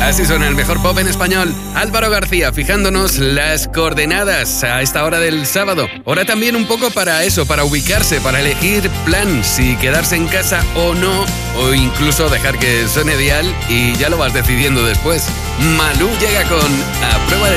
Así suena el mejor pop en español. Álvaro García fijándonos las coordenadas a esta hora del sábado. Hora también un poco para eso, para ubicarse, para elegir plan, si quedarse en casa o no, o incluso dejar que suene dial y ya lo vas decidiendo después. Malú llega con A Prueba de